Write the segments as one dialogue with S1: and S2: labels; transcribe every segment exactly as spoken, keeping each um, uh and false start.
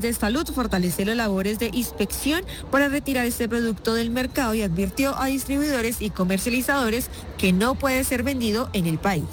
S1: de Salud fortalecer las labores de inspección para retirar este producto del mercado y advirtió a distribuidores y comercializadores que no puede ser vendido en el país.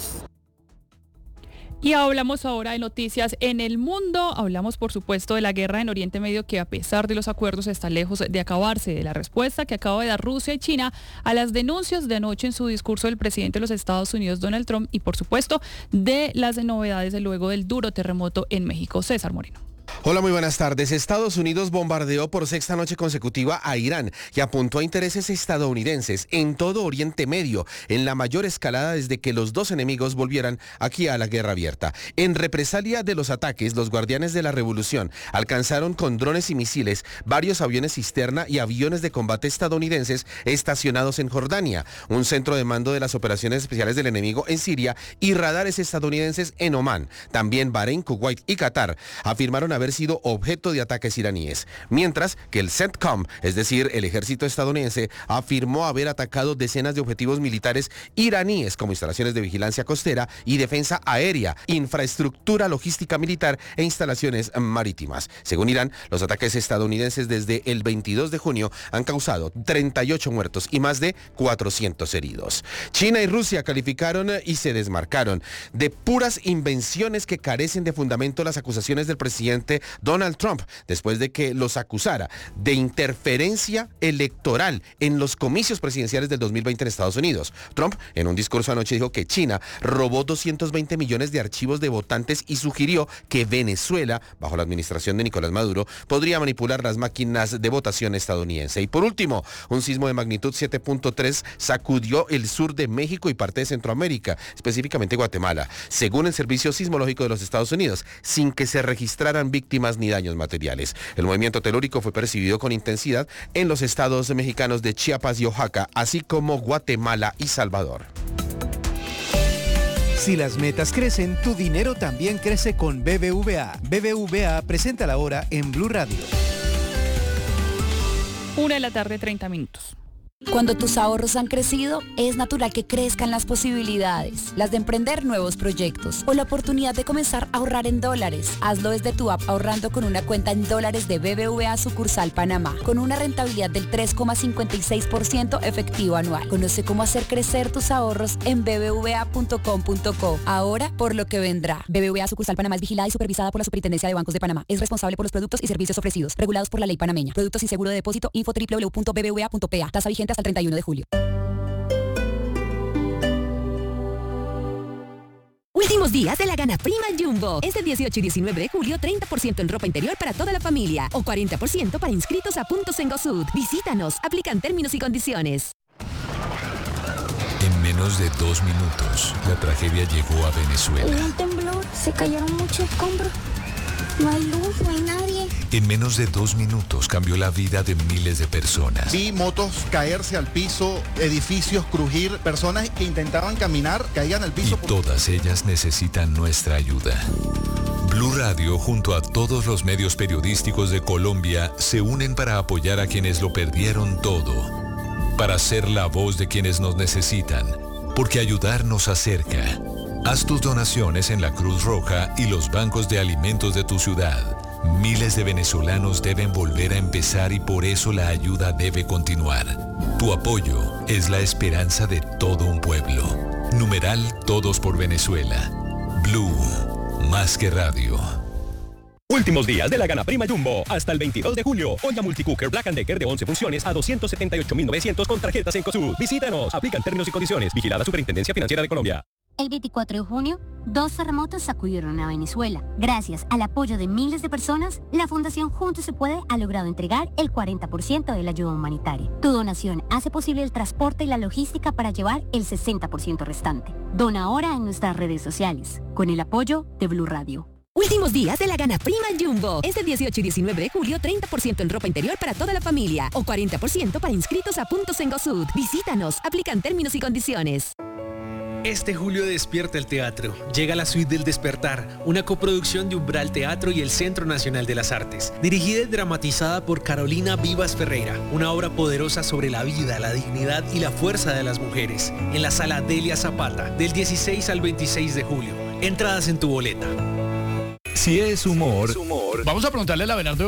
S2: Y hablamos ahora de noticias en el mundo. Hablamos, por supuesto, de la guerra en Oriente Medio, que a pesar de los acuerdos está lejos de acabarse, de la respuesta que acaba de dar Rusia y China a las denuncias de anoche en su discurso del presidente de los Estados Unidos, Donald Trump, y por supuesto de las novedades de luego del duro terremoto en México. César Moreno.
S3: Hola, muy buenas tardes. Estados Unidos bombardeó por sexta noche consecutiva a Irán y apuntó a intereses estadounidenses en todo Oriente Medio, en la mayor escalada desde que los dos enemigos volvieran aquí a la guerra abierta. En represalia de los ataques, los guardianes de la revolución alcanzaron con drones y misiles varios aviones cisterna y aviones de combate estadounidenses estacionados en Jordania, un centro de mando de las operaciones especiales del enemigo en Siria y radares estadounidenses en Omán. También Bahrein, Kuwait y Qatar afirmaron haber sido objeto de ataques iraníes, mientras que el CENTCOM, es decir, el ejército estadounidense, afirmó haber atacado decenas de objetivos militares iraníes como instalaciones de vigilancia costera y defensa aérea, infraestructura logística militar e instalaciones marítimas. Según Irán, los ataques estadounidenses desde el veintidós de junio han causado treinta y ocho muertos y más de cuatrocientos heridos. China y Rusia calificaron y se desmarcaron de puras invenciones que carecen de fundamento las acusaciones del presidente Donald Trump, después de que los acusara de interferencia electoral en los comicios presidenciales del dos mil veinte en Estados Unidos. Trump, en un discurso anoche, dijo que China robó doscientos veinte millones de archivos de votantes y sugirió que Venezuela, bajo la administración de Nicolás Maduro, podría manipular las máquinas de votación estadounidense. Y por último, un sismo de magnitud siete punto tres sacudió el sur de México y parte de Centroamérica, específicamente Guatemala, según el Servicio Sismológico de los Estados Unidos, sin que se registraran víctimas ni daños materiales. El movimiento telúrico fue percibido con intensidad en los estados mexicanos de Chiapas y Oaxaca, así como Guatemala y Salvador.
S4: Si las metas crecen, tu dinero también crece con B B V A. B B V A presenta la hora en Blue Radio.
S2: Una de la tarde, treinta minutos.
S5: Cuando tus ahorros han crecido, es natural que crezcan las posibilidades, las de emprender nuevos proyectos o la oportunidad de comenzar a ahorrar en dólares. Hazlo desde tu app ahorrando con una cuenta en dólares de B B V A sucursal Panamá, con una rentabilidad del tres coma cincuenta y seis por ciento efectivo anual. Conoce cómo hacer crecer tus ahorros en b b v a punto com punto co. Ahora por lo que vendrá. B B V A sucursal Panamá es vigilada y supervisada por la Superintendencia de Bancos de Panamá. Es responsable por los productos y servicios ofrecidos, regulados por la ley panameña. Productos sin seguro de depósito. Info doble u doble u doble u punto b b v a punto p a. Tasa vigente hasta el treinta y uno de julio.
S6: Últimos días de la gana prima Jumbo. Este dieciocho y diecinueve de julio, treinta por ciento en ropa interior para toda la familia o cuarenta por ciento para inscritos a puntos en GoSud. Visítanos, aplican términos y condiciones.
S7: En menos de dos minutos, la tragedia llegó a Venezuela.
S8: Hubo un temblor, se cayeron muchos escombros. No hay luz, no hay nadie.
S7: En menos de dos minutos cambió la vida de miles de personas.
S9: Vi motos caerse al piso, edificios crujir, personas que intentaban caminar, caían al piso.
S7: Y todas ellas necesitan nuestra ayuda. Blue Radio, junto a todos los medios periodísticos de Colombia, se unen para apoyar a quienes lo perdieron todo. Para ser la voz de quienes nos necesitan, porque ayudar nos acerca. Haz tus donaciones en la Cruz Roja y los bancos de alimentos de tu ciudad. Miles de venezolanos deben volver a empezar y por eso la ayuda debe continuar. Tu apoyo es la esperanza de todo un pueblo. Numeral Todos por Venezuela. Blue, más que radio.
S10: Últimos días de la gana prima Jumbo. Hasta el veintidós de julio. Olla Multicooker Black and Decker de once funciones a doscientos setenta y ocho mil novecientos con tarjetas en Encosud. Visítanos. Aplican términos y condiciones. Vigilada Superintendencia Financiera de Colombia.
S11: El veinticuatro de junio, dos terremotos sacudieron a Venezuela. Gracias al apoyo de miles de personas, la Fundación Juntos se Puede ha logrado entregar el cuarenta por ciento de la ayuda humanitaria. Tu donación hace posible el transporte y la logística para llevar el sesenta por ciento restante. Dona ahora en nuestras redes sociales, con el apoyo de Blue Radio.
S6: Últimos días de la gana prima Jumbo. Este dieciocho y diecinueve de julio, treinta por ciento en ropa interior para toda la familia o cuarenta por ciento para inscritos a puntos en GoSud. Visítanos, aplican términos y condiciones.
S12: Este julio despierta el teatro. Llega la Suite del Despertar, una coproducción de Umbral Teatro y el Centro Nacional de las Artes. Dirigida y dramatizada por Carolina Vivas Ferreira, una obra poderosa sobre la vida, la dignidad y la fuerza de las mujeres. En la Sala Delia Zapata, del dieciséis al veintiséis de julio. Entradas en tu boleta.
S7: Si es humor,
S13: vamos a preguntarle a Abelardo